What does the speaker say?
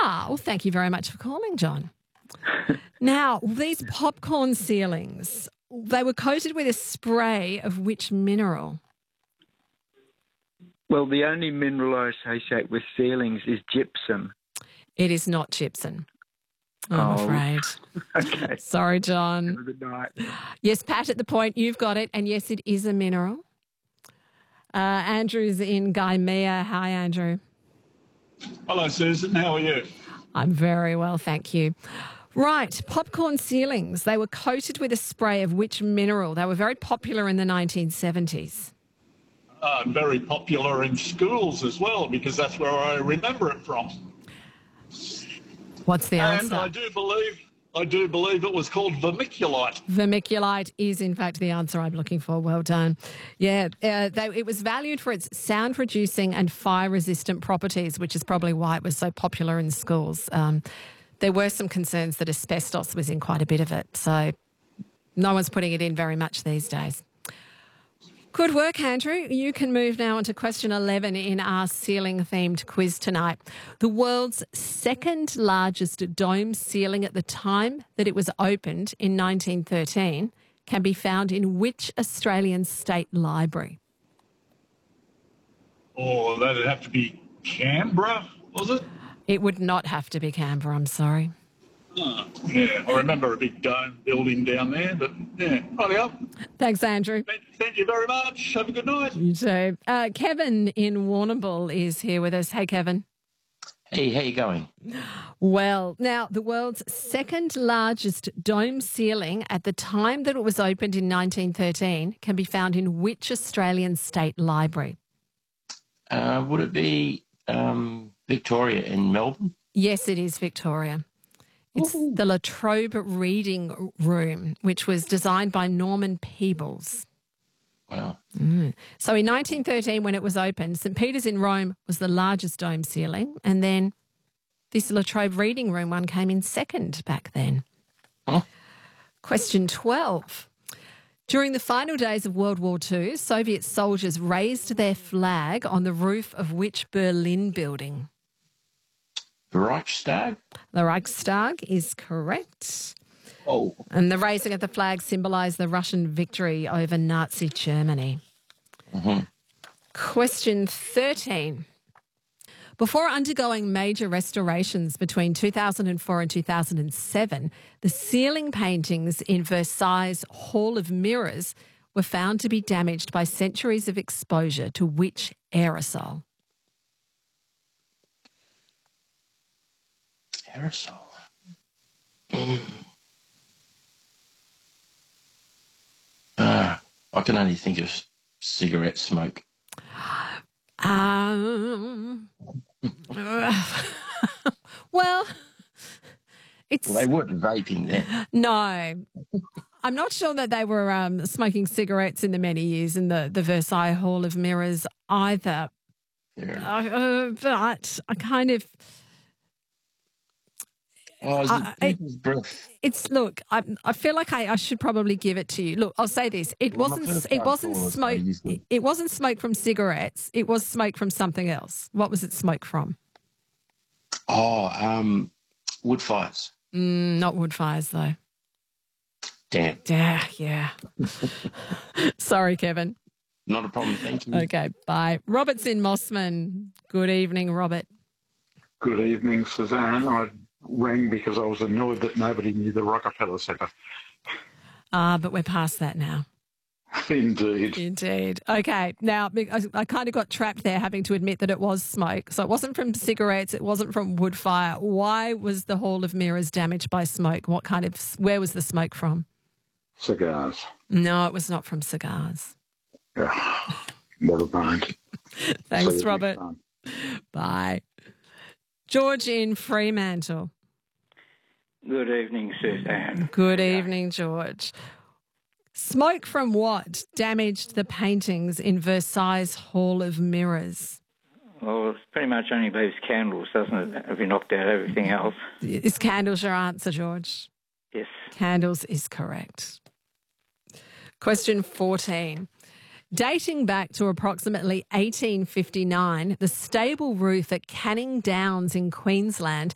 Well, thank you very much for calling, John. Now, these popcorn ceilings, they were coated with a spray of which mineral? Well, the only mineral I associate with ceilings is gypsum. It is not gypsum, I'm afraid. Okay. Sorry, John. Have a good night. Yes, Pat, at the point, you've got it. And yes, it is a mineral. Andrew's in Gaimea. Hi, Andrew. Hello, Susan. How are you? I'm very well, thank you. Right, popcorn ceilings. They were coated with a spray of which mineral? They were very popular in the 1970s. Very popular in schools as well, because that's where I remember it from. What's the answer? And I do believe it was called vermiculite. Vermiculite is, in fact, the answer I'm looking for. Well done. Yeah, it was valued for its sound-reducing and fire-resistant properties, which is probably why it was so popular in schools. There were some concerns that asbestos was in quite a bit of it, so no one's putting it in very much these days. Good work, Andrew. You can move now on to question 11 in our ceiling-themed quiz tonight. The world's second largest dome ceiling at the time that it was opened in 1913 can be found in which Australian state library? Oh, that'd have to be Canberra, was it? It would not have to be Canberra, I'm sorry. Yeah, I remember a big dome building down there, but yeah, right up. Thanks, Andrew. Thank you very much. Have a good night. You too. Kevin in Warrnambool is here with us. Hey, Kevin. Hey, how you going? Well, now, the world's second largest dome ceiling at the time that it was opened in 1913 can be found in which Australian state library? Would it be Victoria in Melbourne? Yes, it is Victoria. It's the La Trobe Reading Room, which was designed by Norman Peebles. Wow. So in 1913, when it was opened, St Peter's in Rome was the largest dome ceiling, and then this La Trobe Reading Room one came in second back then. Huh? Question 12. During the final days of World War II, Soviet soldiers raised their flag on the roof of which Berlin building? The Reichstag? The Reichstag is correct. Oh. And the raising of the flag symbolised the Russian victory over Nazi Germany. Mm-hmm. Question 13. Before undergoing major restorations between 2004 and 2007, the ceiling paintings in Versailles' Hall of Mirrors were found to be damaged by centuries of exposure to which aerosol? Aerosol. I can only think of cigarette smoke. Well, it's... Well, they weren't vaping then. No. I'm not sure that they were smoking cigarettes in the many years in the Versailles Hall of Mirrors either. Yeah. But I kind of... Oh, is it people's breath? Look, I feel like I should probably give it to you. Look, I'll say this: it wasn't smoke. It wasn't smoke from cigarettes. It was smoke from something else. What was it smoke from? Oh, wood fires. Not wood fires, though. Damn. Yeah. Sorry, Kevin. Not a problem. Thank you. Okay, bye. Robert's in Mossman. Good evening, Robert. Good evening, Suzanne. I rang because I was annoyed that nobody knew the Rockefeller Centre. But we're past that now. Indeed. Okay. Now, I kind of got trapped there having to admit that it was smoke. So it wasn't from cigarettes. It wasn't from wood fire. Why was the Hall of Mirrors damaged by smoke? Where was the smoke from? Cigars. No, it was not from cigars. Yeah. Never mind. Thanks, Robert. Bye. George in Fremantle. Good evening, Suzanne. Good evening, George. Smoke from what damaged the paintings in Versailles Hall of Mirrors? Well, it pretty much only leaves candles, doesn't it? Have you knocked out everything else? Is candles your answer, George? Yes. Candles is correct. Question 14. Dating back to approximately 1859, the stable roof at Canning Downs in Queensland